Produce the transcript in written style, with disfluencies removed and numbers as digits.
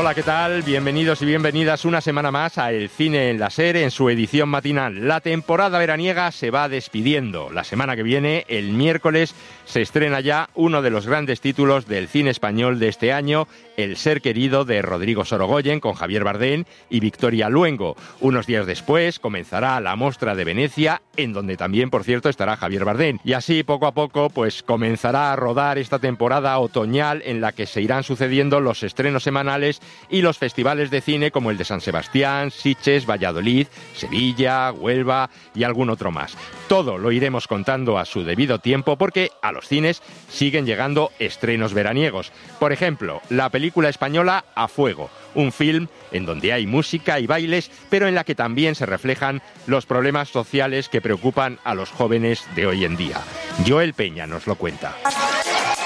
Hola, ¿qué tal? Bienvenidos y bienvenidas una semana más a El Cine en la SER en su edición matinal. La temporada veraniega se va despidiendo. La semana que viene, el miércoles, se estrena ya uno de los grandes títulos del cine español de este año, El ser querido de Rodrigo Sorogoyen con Javier Bardem y Victoria Luengo. Unos días después comenzará la Mostra de Venecia, en donde también, por cierto, estará Javier Bardem. Y así, poco a poco, pues comenzará a rodar esta temporada otoñal en la que se irán sucediendo los estrenos semanales y los festivales de cine como el de San Sebastián, Sitges, Valladolid, Sevilla, Huelva y algún otro más. Todo lo iremos contando a su debido tiempo porque a los cines siguen llegando estrenos veraniegos. Por ejemplo, la película española A Fuego, un film en donde hay música y bailes, pero en la que también se reflejan los problemas sociales que preocupan a los jóvenes de hoy en día. Joel Peña nos lo cuenta.